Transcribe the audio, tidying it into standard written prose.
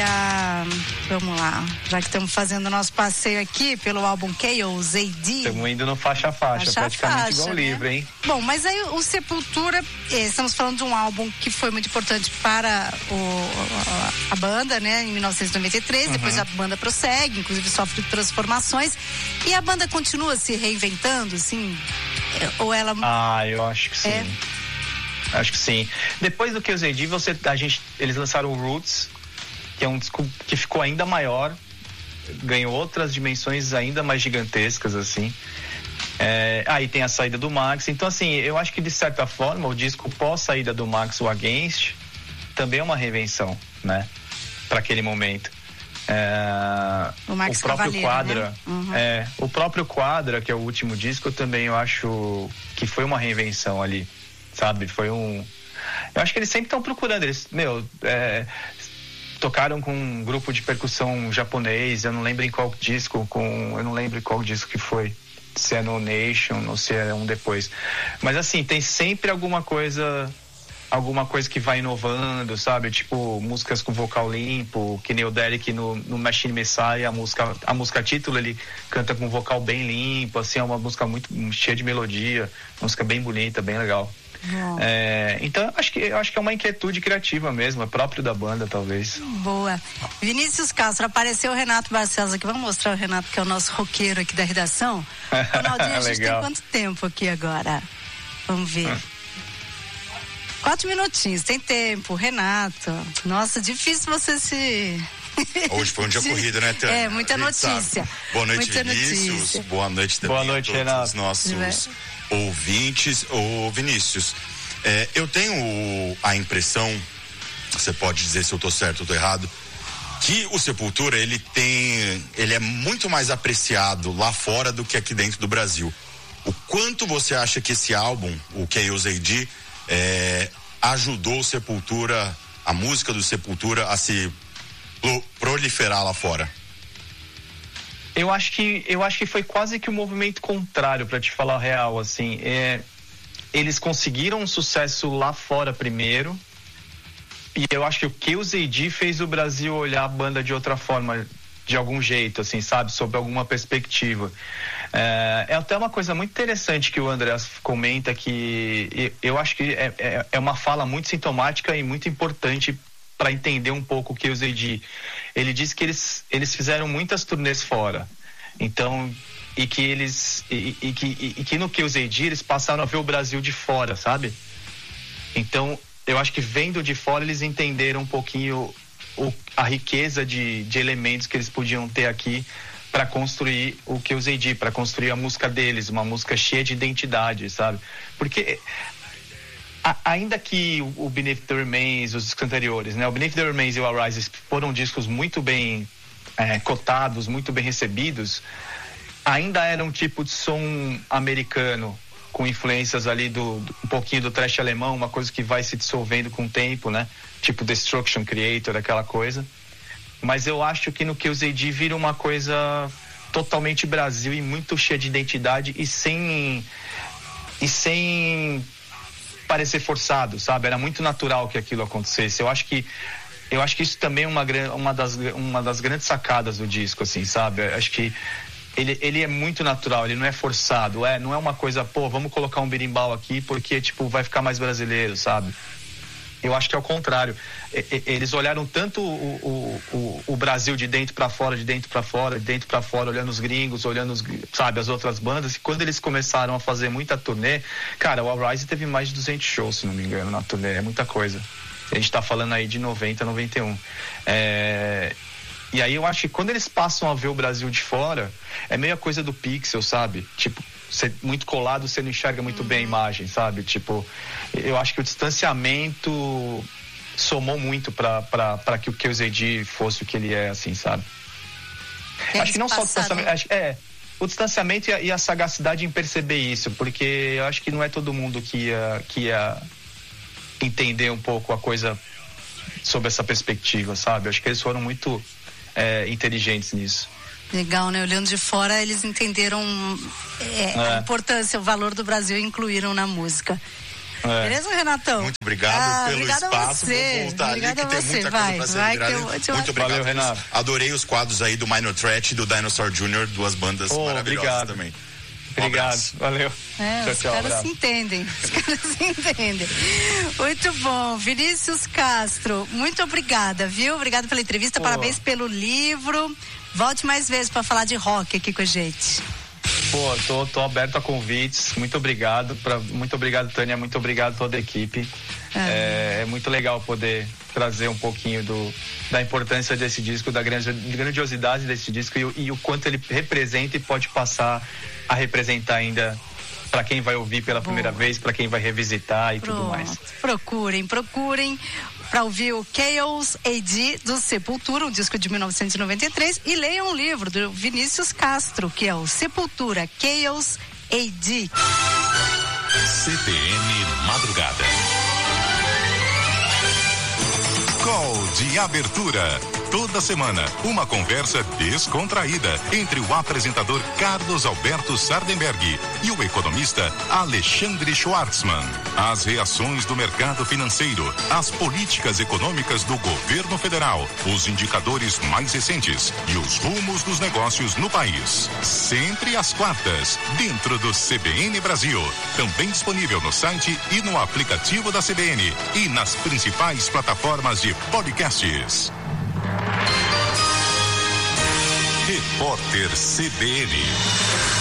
vamos lá, já que estamos fazendo o nosso passeio aqui pelo álbum Chaos AD. Estamos indo no faixa a faixa, praticamente igual o livro, hein? Bom, mas aí o Sepultura, estamos falando de um álbum que foi muito importante para a banda, né, em 1993, depois a banda prossegue, inclusive sofre transformações, e a banda continua se reinventando, assim, ou ela... eu acho que sim. Acho que sim. Depois do que eu usei, eles lançaram o Roots, que é um disco que ficou ainda maior, ganhou outras dimensões ainda mais gigantescas, assim. Aí tem a saída do Max. Então, assim, eu acho que de certa forma o disco pós-saída do Max, o Against, também é uma reinvenção, né? Para aquele momento. O Max próprio Cavaleiro, Quadra, né? O próprio Quadra, que é o último disco, também eu acho que foi uma reinvenção ali, sabe? Eu acho que eles sempre estão procurando, tocaram com um grupo de percussão japonês, eu não lembro qual disco que foi, se é no Nation ou se é um depois, mas assim, tem sempre alguma coisa que vai inovando, sabe? Tipo, músicas com vocal limpo, que nem o Derek no Machine Messiah, a música título, ele canta com vocal bem limpo, assim, é uma música muito cheia de melodia, música bem bonita, bem legal. Então eu acho que é uma inquietude criativa mesmo, é próprio da banda, talvez. Boa. Vinícius Castro, apareceu o Renato Barcelos aqui, vamos mostrar o Renato, que é o nosso roqueiro aqui da redação. Ronaldinho, a gente tem quanto tempo aqui agora? Vamos ver. 4 minutinhos, tem tempo. Renato, nossa, difícil você se... Hoje foi um dia corrido, né, Tânia? Muita notícia. Sabe. Boa noite, muita Vinícius. Notícia. Boa noite também. Boa noite, a todos Renato. os nossos ouvintes. Ô, Vinícius, eu tenho a impressão, você pode dizer se eu tô certo ou tô errado, que o Sepultura, ele é muito mais apreciado lá fora do que aqui dentro do Brasil. O quanto você acha que esse álbum, o Chaos AD, ajudou o Sepultura, a música do Sepultura, a se proliferar lá fora? Eu acho que foi quase que um movimento contrário, para te falar a real, assim. Eles conseguiram um sucesso lá fora primeiro, e eu acho que o Chaos AD fez o Brasil olhar a banda de outra forma, de algum jeito, assim, sabe? Sob alguma perspectiva. É até uma coisa muito interessante que o André comenta, que eu acho que é uma fala muito sintomática e muito importante para entender um pouco o que eu usei de... Ele disse que eles fizeram muitas turnês fora, então, e que no que eu usei de eles passaram a ver o Brasil de fora, sabe? Então, eu acho que vendo de fora eles entenderam um pouquinho a riqueza de elementos que eles podiam ter aqui para construir o que eu usei de, para construir a música deles, uma música cheia de identidade, sabe? Porque ainda que o Beneath the Remains, os discos anteriores, né? O Beneath the Remains e o Arise foram discos muito bem cotados, muito bem recebidos, ainda era um tipo de som americano, com influências ali um pouquinho do thrash alemão, uma coisa que vai se dissolvendo com o tempo, né? Tipo Destruction Creator, aquela coisa. Mas eu acho que no que eu usei de vira uma coisa totalmente Brasil e muito cheia de identidade e sem parecer forçado, sabe? Era muito natural que aquilo acontecesse. Eu acho que isso também é uma das grandes sacadas do disco, assim, sabe? Eu acho que ele é muito natural, ele não é forçado, não é uma coisa, vamos colocar um berimbau aqui porque, tipo, vai ficar mais brasileiro, sabe? Eu acho que é o contrário. Eles olharam tanto o Brasil de dentro para fora, de dentro para fora, de dentro para fora, olhando os gringos, olhando sabe, as outras bandas, e quando eles começaram a fazer muita turnê, cara, o All Rise teve mais de 200 shows, se não me engano, na turnê, é muita coisa. A gente tá falando aí de 90, 91. E aí eu acho que quando eles passam a ver o Brasil de fora, é meio a coisa do Pixel, sabe? Tipo, muito colado, você não enxerga muito bem a imagem, sabe? Tipo, eu acho que o distanciamento somou muito para que o Chaos AD fosse o que ele é, assim, sabe? Acho que não só o distanciamento, o distanciamento e a sagacidade em perceber isso, porque eu acho que não é todo mundo que ia entender um pouco a coisa sob essa perspectiva, sabe? Acho que eles foram muito inteligentes nisso. Legal, né? Olhando de fora, eles entenderam a importância, o valor do Brasil e incluíram na música. Beleza, Renatão? Muito obrigado pelo espaço. Vou voltar obrigada ali, que tem muita coisa pra ser. Muito obrigado. Valeu, Renato. Adorei os quadros aí do Minor Threat e do Dinosaur Jr., duas bandas maravilhosas também. Obrigado, valeu. Os caras se entendem. Muito bom. Vinícius Castro, muito obrigada, viu? Obrigada pela entrevista, parabéns pelo livro. Volte mais vezes para falar de rock aqui com a gente. Tô aberto a convites. Muito obrigado, Tânia. Muito obrigado a toda a equipe. É muito legal poder trazer um pouquinho da importância desse disco, da grandiosidade desse disco e o quanto ele representa e pode passar a representar ainda para quem vai ouvir pela primeira vez, para quem vai revisitar e tudo mais. Procurem para ouvir o Chaos AD do Sepultura, um disco de 1993, e leiam um livro do Vinícius Castro, que é o Sepultura Chaos AD. CBN Madrugada. Call de abertura. Toda semana, uma conversa descontraída entre o apresentador Carlos Alberto Sardenberg e o economista Alexandre Schwartzman. As reações do mercado financeiro, as políticas econômicas do governo federal, os indicadores mais recentes e os rumos dos negócios no país. Sempre às quartas, dentro do CBN Brasil. Também disponível no site e no aplicativo da CBN e nas principais plataformas de podcasts. Repórter CBN.